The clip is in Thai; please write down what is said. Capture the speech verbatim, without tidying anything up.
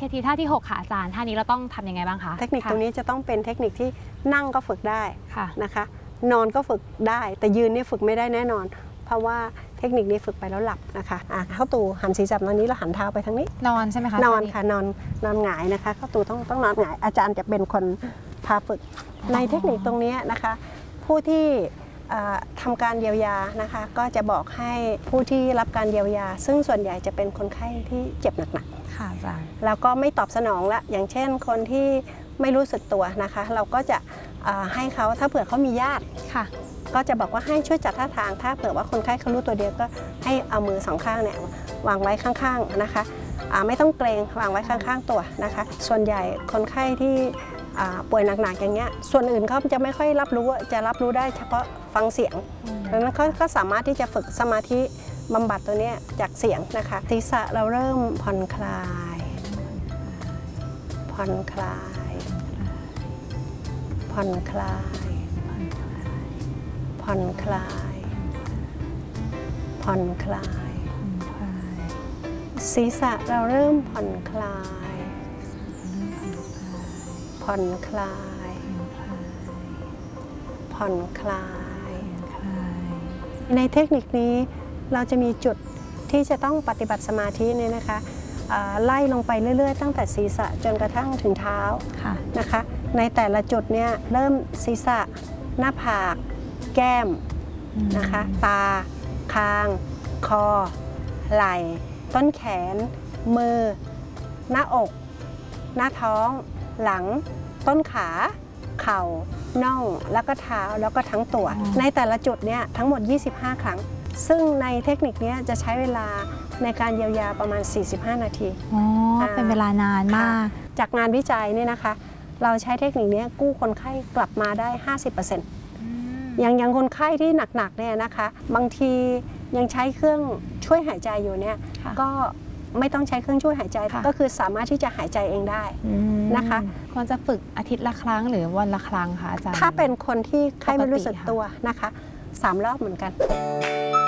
เคทีท่าที่หกค่ะอาจารย์ท่านี้เราต้องทำยังไงบ้างคะเทคนิคตรงนี้จะต้องเป็นเทคนิคที่นั่งก็ฝึกได้นะคะนอนก็ฝึกได้แต่ยืนนี่ฝึกไม่ได้แน่นอนเพราะว่าเทคนิคนี้ฝึกไปแล้วหลับนะคะอ่ะเข้าตูหันศีรษะตอนนี้เราหันเท้าไปทางนี้นอนใช่ไหมคะนอนค่ะนอนนอนหงายนะคะเข้าตูต้องต้องนอนหงายอาจารย์จะเป็นคนพาฝึกในเทคนิคตรงนี้นะคะผู้ที่ทำการเยียวยานะคะก็จะบอกให้ผู้ที่รับการเยียวยาซึ่งส่วนใหญ่จะเป็นคนไข้ที่เจ็บหนักๆค่ะอาจารย์แล้วก็ไม่ตอบสนองละอย่างเช่นคนที่ไม่รู้สึกตัวนะคะเราก็จะให้เขาถ้าเผื่อเขามีญาติค่ะก็จะบอกว่าให้ช่วยจัดท่าทางถ้าเผื่อว่าคนไข้เขารู้ตัวเดียวก็ให้เอามือสองข้างเนี่ยวางไว้ข้างๆนะคะไม่ต้องเกรงวางไว้ข้างๆตัวนะคะส่วนใหญ่คนไข้ที่ป่วยหนักๆอย่างเงี้ยส่วนอื่นเขาจะไม่ค่อยรับรู้จะรับรู้ได้เฉพาะฟังเสียงดังนั้นเขาก็สามารถที่จะฝึกสมาธิบำบัดตัวนี้จากเสียงนะคะศีรษะเราเริ่มผ่อนคลายผ่อนคลายผ่อนคลายผ่อนคลายผ่อนคลายศีรษะเราเริ่มผ่อนคลายผ่อนคลายผ่อนคลายในเทคนิคนี้เราจะมีจุดที่จะต้องปฏิบัติสมาธิเนี่ยนะคะไล่ลงไปเรื่อยๆตั้งแต่ศีรษะจนกระทั่งถึงเท้านะคะในแต่ละจุดเนี่ยเริ่มศีรษะหน้าผากแก้มนะคะตาคางคอไหล่ต้นแขนมือหน้าอกหน้าท้องหลังต้นขาเข่าน่องแล้วก็เท้าแล้วก็ทั้งตัวในแต่ละจุดเนี่ยทั้งหมดยี่สิบห้าครั้งซึ่งในเทคนิคนี้จะใช้เวลาในการเยียวยาประมาณสี่สิบห้านาทีอ๋อเป็นเวลานานมากจากงานวิจัยเนี่ยนะคะเราใช้เทคนิคนี้กู้คนไข้กลับมาได้ ห้าสิบเปอร์เซ็นต์ อย่างอย่างคนไข้ที่หนักๆเนี่ยนะคะบางทียังใช้เครื่องช่วยหายใจอยู่เนี่ยก็ไม่ต้องใช้เครื่องช่วยหายใจก็คือสามารถที่จะหายใจเองได้นะคะควรจะฝึกอาทิตย์ละครั้งหรือวันละครั้งคะอาจารย์ถ้าเป็นคนที่ไข้ไม่รู้สึกตัวนะคะสามรอบเหมือนกัน